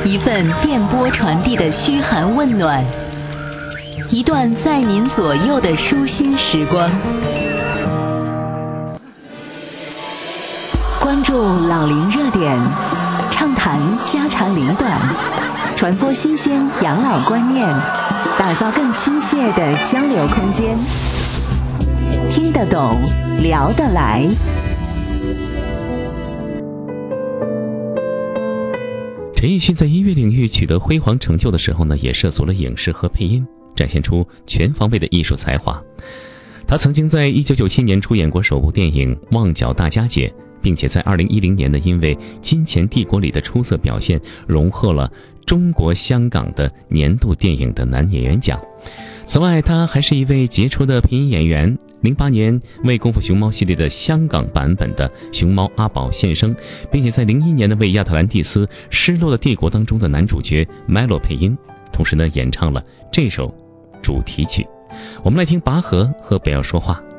一份电波传递的嘘寒问暖，一段在您左右的舒心时光。关注老龄热点，畅谈家长里短，传播新鲜养老观念，打造更亲切的交流空间。听得懂，聊得来。 陈奕迅在音乐领域取得辉煌成就的时候呢，也涉足了影视和配音，展现出全方位的艺术才华。他曾经在1997年出演过首部电影《旺角大家姐》，并且在2010年呢，因为《金钱帝国》里的出色表现，荣获了中国香港的年度电影的男演员奖。此外，他还是一位杰出的配音演员。08年为《功夫熊猫》系列的香港版本的熊猫阿宝献声，并且在01年呢为亚特兰蒂斯《失落的帝国》当中的男主角 Milo 配音，同时呢演唱了这首主题曲。我们来听拔河和不要说话。